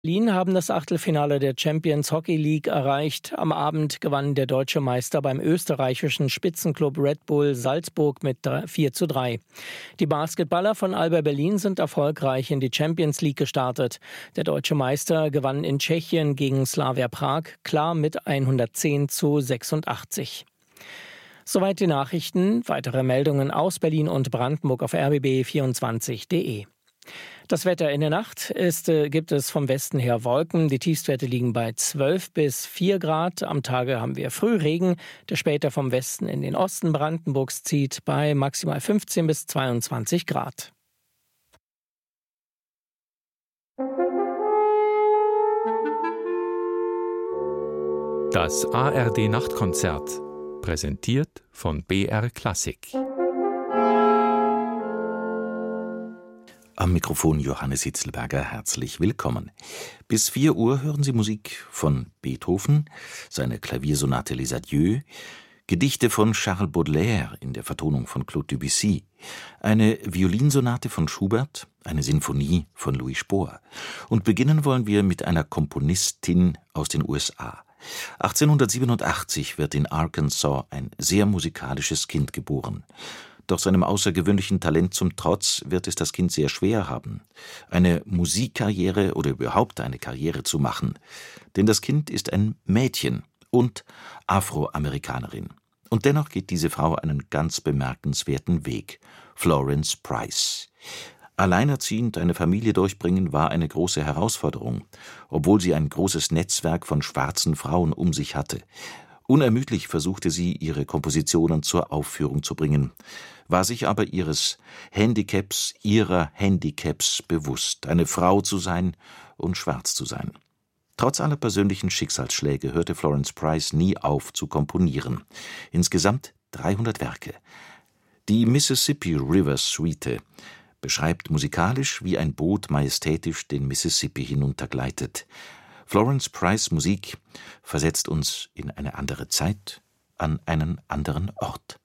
Berlin haben das Achtelfinale der Champions Hockey League erreicht. Am Abend gewann der deutsche Meister beim österreichischen Spitzenklub Red Bull Salzburg mit 4:3. Die Basketballer von Alba Berlin sind erfolgreich in die Champions League gestartet. Der deutsche Meister gewann in Tschechien gegen Slavia Prag klar mit 110:86. Soweit die Nachrichten. Weitere Meldungen aus Berlin und Brandenburg auf rbb24.de. Das Wetter in der Nacht gibt es vom Westen her Wolken. Die Tiefstwerte liegen bei 12 bis 4 Grad. Am Tage haben wir Frühregen, der später vom Westen in den Osten Brandenburgs zieht, bei maximal 15 bis 22 Grad. Das ARD-Nachtkonzert, präsentiert von BR Klassik. Am Mikrofon Johannes Hitzelberger, herzlich willkommen. Bis 4 Uhr hören Sie Musik von Beethoven, seine Klaviersonate Les Adieux, Gedichte von Charles Baudelaire in der Vertonung von Claude Debussy, eine Violinsonate von Schubert, eine Sinfonie von Louis Spohr. Und beginnen wollen wir mit einer Komponistin aus den USA. 1887 wird in Arkansas ein sehr musikalisches Kind geboren. Doch seinem außergewöhnlichen Talent zum Trotz wird es das Kind sehr schwer haben, eine Musikkarriere oder überhaupt eine Karriere zu machen. Denn das Kind ist ein Mädchen und Afroamerikanerin. Und dennoch geht diese Frau einen ganz bemerkenswerten Weg. Florence Price. Alleinerziehend eine Familie durchbringen war eine große Herausforderung, obwohl sie ein großes Netzwerk von schwarzen Frauen um sich hatte. Unermüdlich versuchte sie, ihre Kompositionen zur Aufführung zu bringen, war sich aber ihrer Handicaps bewusst, eine Frau zu sein und schwarz zu sein. Trotz aller persönlichen Schicksalsschläge hörte Florence Price nie auf zu komponieren. Insgesamt 300 Werke. Die Mississippi River Suite beschreibt musikalisch, wie ein Boot majestätisch den Mississippi hinuntergleitet. Florence Price Musik versetzt uns in eine andere Zeit, an einen anderen Ort.